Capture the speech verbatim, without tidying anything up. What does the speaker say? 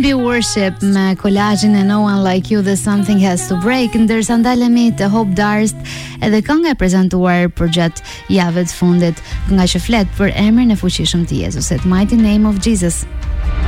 B Worship me kolazhin e No One Like You dhe Something Has to Break, ndërsa ndalemi te Hope Darst, edhe kënga e prezantuar përgjatë javës fundit, nga që flet për emrin e fuqishëm të Jezusit, Mighty Name of Jesus.